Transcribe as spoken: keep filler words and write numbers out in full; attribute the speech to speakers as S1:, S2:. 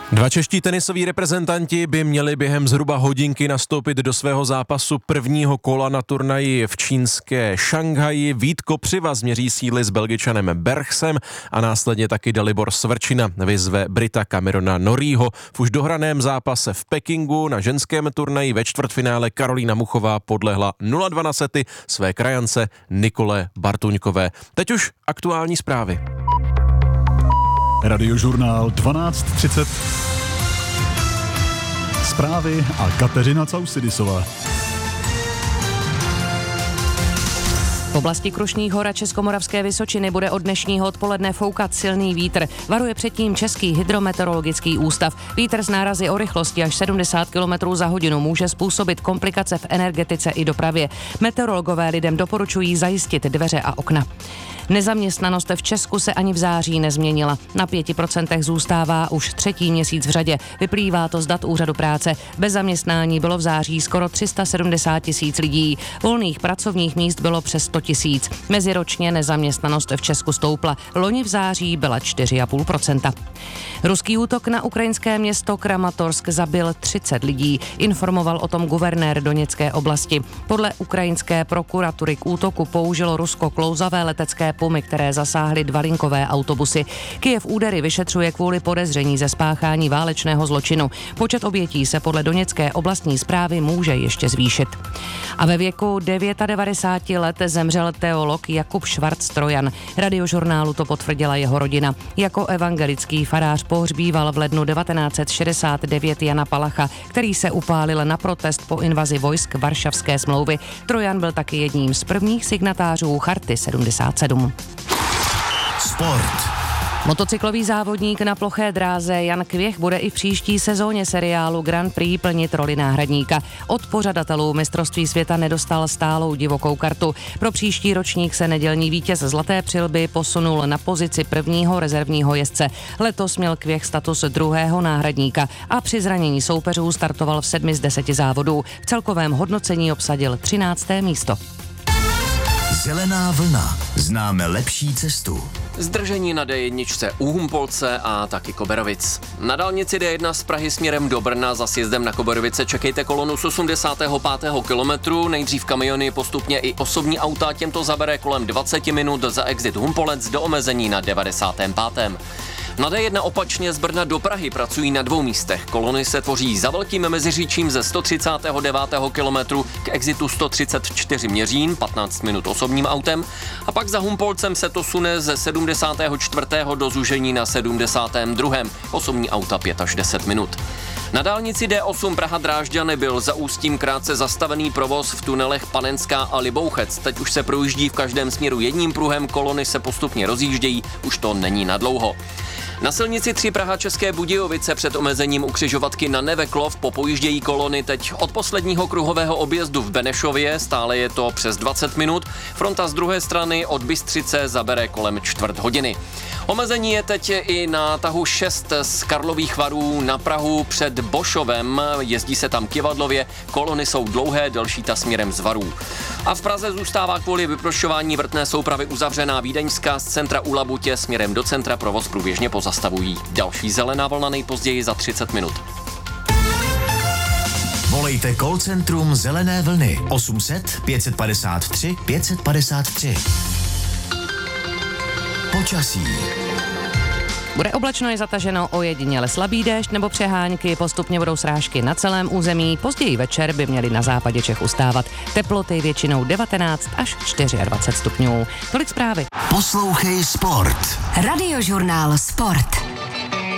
S1: Dva čeští tenisoví reprezentanti by měli během zhruba hodinky nastoupit do svého zápasu prvního kola na turnaji v čínské Šanghaji. Vít Kopřiva změří síly s Belgičanem Bergsem a následně taky Dalibor Svrčina vyzve Brita Camerona Norrieho. V už dohraném zápase v Pekingu na ženském turnaji ve čtvrtfinále Karolína Muchová podlehla nula dva na sety své krajance Nikole Bartuňkové. Teď už aktuální zprávy.
S2: Radiožurnál dvanáct třicet. Zprávy a Kateřina Causidisová.
S3: V oblasti Krušných hor a Českomoravské Vysočiny bude od dnešního odpoledne foukat silný vítr. Varuje předtím Český hydrometeorologický ústav. Vítr s nárazy o rychlosti až sedmdesát kilometrů za hodinu může způsobit komplikace v energetice i dopravě. Meteorologové lidem doporučují zajistit dveře a okna. Nezaměstnanost v Česku se ani v září nezměnila. Na pěti procentech zůstává už třetí měsíc v řadě. Vyplývá to z dat Úřadu práce. Bez zaměstnání bylo v září skoro tři sta sedmdesát tisíc lidí. Volných pracovních míst bylo přes sto tisíc. Meziročně nezaměstnanost v Česku stoupla. Loni v září byla čtyři celá pět procenta. Ruský útok na ukrajinské město Kramatorsk zabil třicet lidí. Informoval o tom guvernér Doněcké oblasti. Podle ukrajinské prokuratury k útoku použilo Rusko klouzavé letecké pumy, které zasáhly dva linkové autobusy. Kyjev údery vyšetřuje kvůli podezření ze spáchání válečného zločinu. Počet obětí se podle Doněcké oblastní správy může ještě zvýšit. A ve věku devadesát devět let zemřel teolog Jakub Schwarz-Trojan. Radiožurnálu to potvrdila jeho rodina. Jako evangelický farář pohřbíval v lednu devatenáct set šedesát devět Jana Palacha, který se upálil na protest po invazi vojsk Varšavské smlouvy. Trojan byl taky jedním z prvních signatářů Charty sedmdesát sedm.
S4: Sport.
S3: Motocyklový závodník na ploché dráze Jan Kvěch bude i v příští sezóně seriálu Grand Prix plnit roli náhradníka. Od pořadatelů mistrovství světa nedostal stálou divokou kartu. Pro příští ročník se nedělní vítěz Zlaté přilby posunul na pozici prvního rezervního jezdce. Letos měl Kvěch status druhého náhradníka a při zranění soupeřů startoval v sedmi z deseti závodů. V celkovém hodnocení obsadil třinácté místo.
S4: Zelená vlna. Známe lepší cestu.
S5: Zdržení na dé jedna u Humpolce a taky Koberovic. Na dálnici dé jedna z Prahy směrem do Brna za sjezdem na Koberovice čekejte kolonu z osmdesátého pátého kilometru. Nejdřív kamiony, postupně i osobní auta, těm to zabere kolem dvacet minut za exit Humpolec do omezení na devadesátém pátém Na dé jedna opačně z Brna do Prahy pracují na dvou místech. Kolony se tvoří za Velkým Meziříčím ze sto třicátého devátého kilometru k exitu sto třicet čtyři Měřín, patnáct minut osobním autem, a pak za Humpolcem se to sune ze sedmdesátého čtvrtého do zúžení na sedmdesátém druhém Osobní auta pět až deset minut. Na dálnici dé osm Praha Drážďany byl za Ústím krátce zastavený provoz v tunelech Panenská a Libouchec. Teď už se projíždí v každém směru jedním pruhem, kolony se postupně rozjíždějí, už to není nadlouho. Na silnici tři Praha České Budějovice před omezením u křižovatky na Neveklov popojíždějí kolony teď od posledního kruhového objezdu v Benešově, stále je to přes dvacet minut. Fronta z druhé strany od Bystřice zabere kolem čtvrt hodiny. Omezení je teď i na tahu šest z Karlových Varů na Prahu před Bošovem, jezdí se tam kivadlově, kolony jsou dlouhé, delší ta směrem z Varů. A v Praze zůstává kvůli vyprošťování vrtné soupravy uzavřená Vídeňská, z centra u Labutě směrem do centra provoz průběžně pozastavují. Další zelená vlna nejpozději za třicet minut.
S4: Volejte call centrum Zelené vlny osm set pět padesát tři pět padesát tři. Počasí.
S3: Bude oblačno, je zataženo, ojediněle slabý déšť nebo přehánky, postupně budou srážky na celém území, později večer by měly na západě Čech ustávat. Teploty většinou devatenáct až dvacet čtyři stupňů. Tolik zprávy.
S4: Poslouchej Sport.
S6: Radiožurnál Sport.